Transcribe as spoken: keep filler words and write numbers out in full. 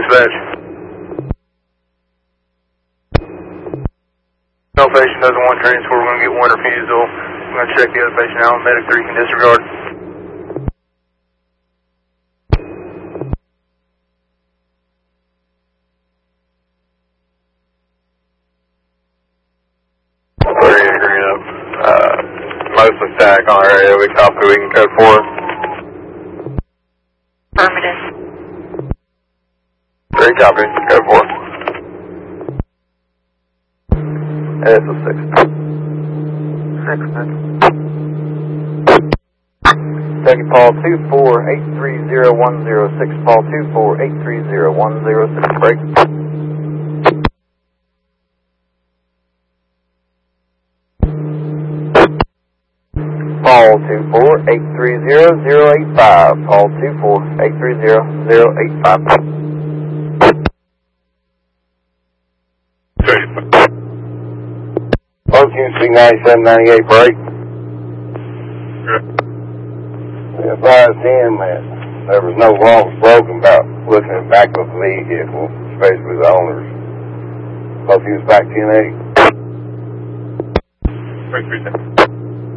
dispatch. No patient doesn't want transfer. We're going to get one refusal. We're going to check the other patient out. Medic three can disregard. Three, green up. Uh, mostly static on our area. We copy. We can code four. Affirmative. Three, copy. Code four. It's a six. Six, Second Paul two four eight three zero one zero six. Paul two four eight three zero one zero six. Break. Paul two four eight three zero zero eight five. Paul two four eight three zero zero eight five. Fourteen C ninety-seven ninety-eight break. We advised him that there was no laws broken about looking at back of the vehicle, especially the owners. Hope he was back ten eight. Break three seconds.